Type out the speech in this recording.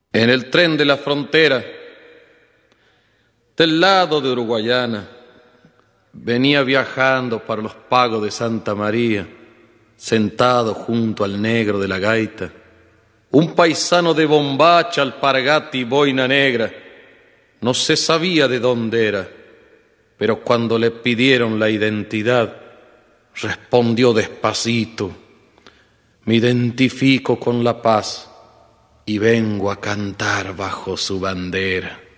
En el tren de la frontera, del lado de Uruguayana, venía viajando para los pagos de Santa María, sentado junto al negro de la gaita, un paisano de bombacha, alpargata y boina negra. No se sabía de dónde era, pero cuando le pidieron la identidad, respondió despacito: me identifico con la paz y vengo a cantar bajo su bandera.